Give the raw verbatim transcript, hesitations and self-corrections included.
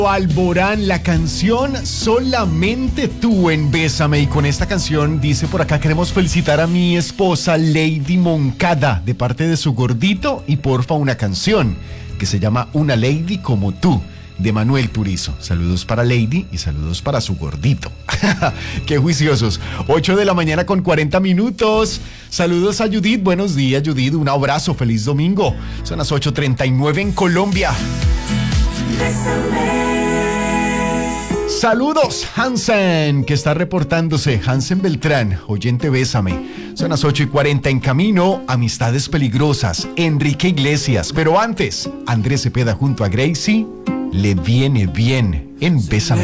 Alborán, la canción Solamente tú en Bésame. Y con esta canción, dice por acá, queremos felicitar a mi esposa Lady Moncada de parte de su gordito y porfa una canción que se llama Una Lady como tú, de Manuel Turizo. Saludos para Lady y saludos para su gordito. Qué juiciosos. ocho de la mañana con cuarenta minutos. Saludos a Judith. Buenos días, Judith. Un abrazo. Feliz domingo. Son las ocho treinta y nueve en Colombia. Saludos, Hansen, que está reportándose. Hansen Beltrán, oyente Bésame. Son las ocho y cuarenta en camino. Amistades peligrosas. Enrique Iglesias. Pero antes, Andrés Cepeda junto a Gracie. Le viene bien en Bésame.